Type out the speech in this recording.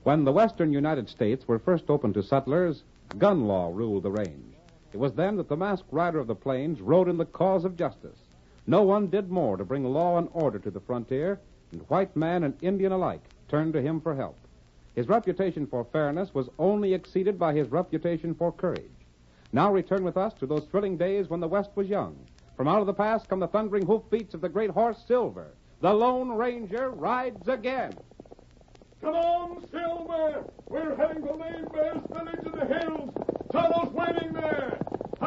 When the western United States were first opened to settlers, gun law ruled the range. It was then that the masked rider of the plains rode in the cause of justice. No one did more to bring law and order to the frontier, and white man and Indian alike turned to him for help. His reputation for fairness was only exceeded by his reputation for courage. Now return with us to those thrilling days when the West was young. From out of the past come the thundering hoofbeats of the great horse Silver. The Lone Ranger rides again. Come on, Silver! We're heading to Lame Bear's village in the hills. Tonto's waiting there.